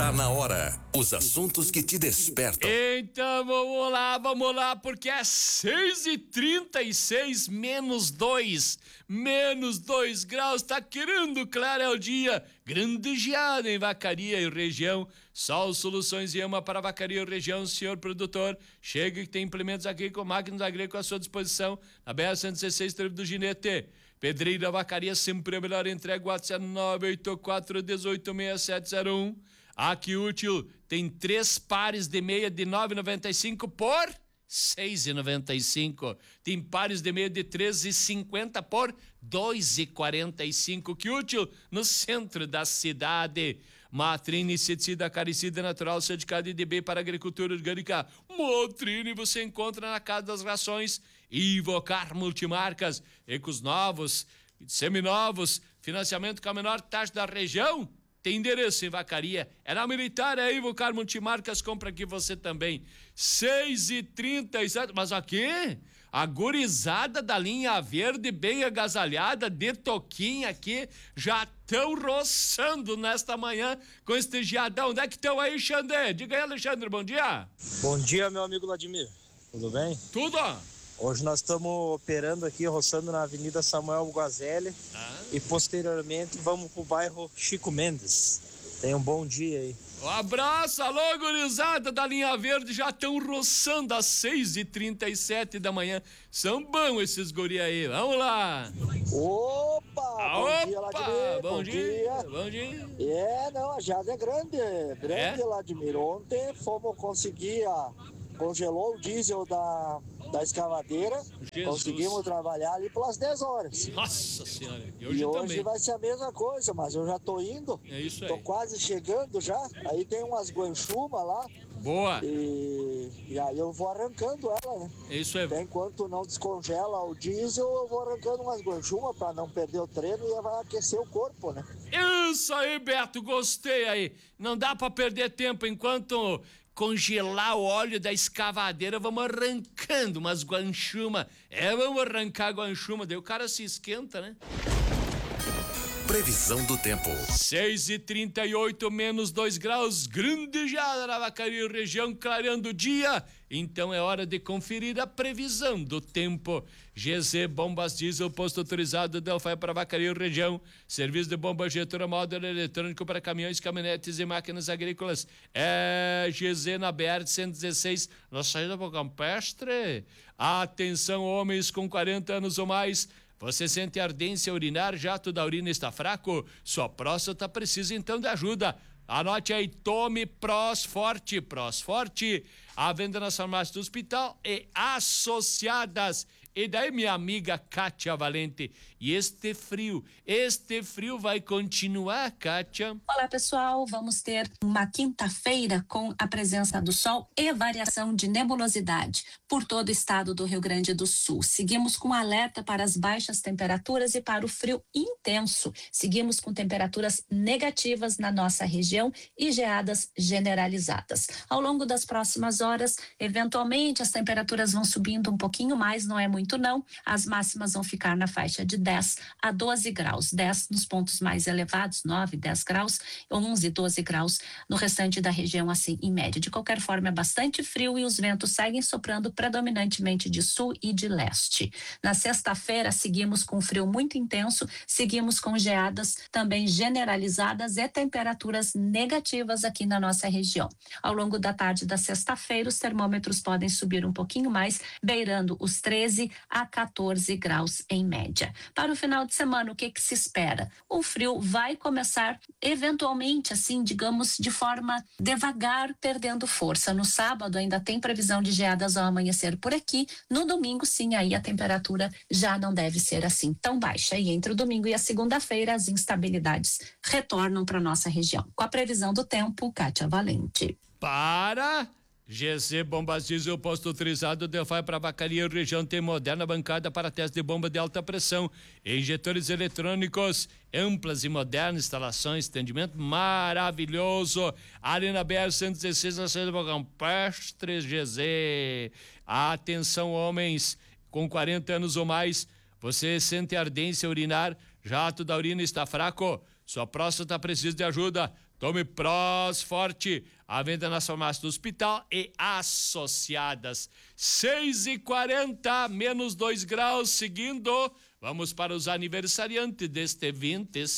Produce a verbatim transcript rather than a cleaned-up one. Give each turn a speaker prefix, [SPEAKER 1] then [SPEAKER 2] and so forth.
[SPEAKER 1] Tá na hora. Os assuntos que te despertam.
[SPEAKER 2] Então vamos lá, vamos lá, porque é seis e trinta e seis, menos dois, menos dois graus, tá querendo clarear o dia. Grande geada em Vacaria e região. Sol Soluções e ama para Vacaria e região, senhor produtor. Chega que tem implementos agrícolas, máquinas agrícolas à sua disposição. Na B R cento e dezesseis, trevo do Ginete. Pedreira Vacaria, sempre a melhor entrega. WhatsApp nove oito quatro, um oito, seis sete zero um. Aqui Útil tem três pares de meia de nove reais e noventa e cinco por seis reais e noventa e cinco. Tem pares de meia de treze reais e cinquenta por dois reais e quarenta e cinco. Que Útil no centro da cidade. Matrine, inseticida acaricida natural, certificado I D B para agricultura orgânica. Matrine você encontra na Casa das Rações. Invocar Multimarcas, Ecos novos, seminovos, financiamento com a menor taxa da região. Tem endereço em Vacaria, é na Militar, é Invocar Multimarcas, compra aqui você também. seis e trinta e sete, mas aqui, a gurizada da linha verde, bem agasalhada, de toquinha aqui, já estão roçando nesta manhã com este geadão. Onde é que estão aí, Xandê? Diga aí, Alexandre, bom dia.
[SPEAKER 3] Bom dia, meu amigo Vladimir, tudo bem?
[SPEAKER 2] Tudo.
[SPEAKER 3] Hoje nós estamos operando aqui, roçando na Avenida Samuel Guazelli ah. e posteriormente vamos pro bairro Chico Mendes. Tenha um bom dia aí.
[SPEAKER 2] Um abraço, alô, gurizada da linha verde, já estão roçando às seis e trinta e sete da manhã. São bons esses guri aí, vamos lá.
[SPEAKER 4] Opa,
[SPEAKER 2] ah,
[SPEAKER 4] bom
[SPEAKER 2] opa,
[SPEAKER 4] dia, Ladimir.
[SPEAKER 2] Bom, bom dia, dia, bom dia.
[SPEAKER 4] É, não, a geada é grande, grande, é? Ladimir. Ontem fomos conseguir a... Congelou o diesel da, da escavadeira. Jesus. Conseguimos trabalhar ali pelas dez horas.
[SPEAKER 2] Nossa Senhora. E hoje,
[SPEAKER 4] e hoje
[SPEAKER 2] também.
[SPEAKER 4] vai ser a mesma coisa, mas eu já tô indo.
[SPEAKER 2] É isso aí.
[SPEAKER 4] Tô quase chegando já. Aí tem umas guanchumas lá.
[SPEAKER 2] Boa.
[SPEAKER 4] E, e aí eu vou arrancando ela, né?
[SPEAKER 2] É isso aí.
[SPEAKER 4] Até enquanto não descongela o diesel, eu vou arrancando umas guanchumas pra não perder o treino e vai aquecer o corpo, né?
[SPEAKER 2] Isso aí, Beto. Gostei aí. Não dá pra perder tempo enquanto... congelar o óleo da escavadeira, vamos arrancando umas guanchumas. É, vamos arrancar guanchuma, daí o cara se esquenta, né?
[SPEAKER 1] Previsão do tempo.
[SPEAKER 2] seis e trinta e oito, menos dois graus, grande geada na Vacaria região, clareando o dia. Então é hora de conferir a previsão do tempo. G Z Bombas Diesel, posto autorizado Delphi para Vacaria região. Serviço de bomba injetora módulo eletrônico para caminhões, caminhonetes e máquinas agrícolas. É G Z na B R cento e dezesseis, na saída para o Campestre. Atenção, homens com quarenta anos ou mais. Você sente ardência urinar, jato da urina está fraco? Sua próstata precisa então de ajuda. Anote aí, tome Prosforte. Prosforte, a venda nas farmácias do hospital e associadas. E daí, minha amiga Kátia Valente, e este frio, este frio vai continuar, Kátia?
[SPEAKER 5] Olá, pessoal, vamos ter uma quinta-feira com a presença do sol e variação de nebulosidade por todo o estado do Rio Grande do Sul. Seguimos com alerta para as baixas temperaturas e para o frio intenso. Seguimos com temperaturas negativas na nossa região e geadas generalizadas. Ao longo das próximas horas, eventualmente as temperaturas vão subindo um pouquinho mais, não é muito Muito não, as máximas vão ficar na faixa de dez a doze graus, dez nos pontos mais elevados, nove, dez graus, onze, doze graus no restante da região, assim, em média. De qualquer forma, é bastante frio e os ventos seguem soprando predominantemente de sul e de leste. Na sexta-feira, seguimos com frio muito intenso, seguimos com geadas também generalizadas e temperaturas negativas aqui na nossa região. Ao longo da tarde da sexta-feira, os termômetros podem subir um pouquinho mais, beirando os treze a quatorze graus em média. Para o final de semana, o que que se espera? O frio vai começar eventualmente, assim, digamos, de forma devagar, perdendo força. No sábado ainda tem previsão de geadas ao amanhecer por aqui. No domingo, sim, aí a temperatura já não deve ser assim tão baixa. E entre o domingo e a segunda-feira, as instabilidades retornam para nossa região. Com a previsão do tempo, Kátia Valente.
[SPEAKER 2] Para... G C Bombas Diesel, posto autorizado Delphi para Vacaria região, tem moderna bancada para teste de bomba de alta pressão, injetores eletrônicos, amplas e modernas instalações, atendimento maravilhoso. Arena B R cento e dezesseis, na saída do Campestre. G Z. Atenção, homens com quarenta anos ou mais, você sente ardência urinar, jato da urina está fraco, sua próstata precisa de ajuda. Tome Prós Forte, a venda nas farmácias do hospital e associadas. seis e quarenta, menos dois graus, seguindo. Vamos para os aniversariantes deste vinte e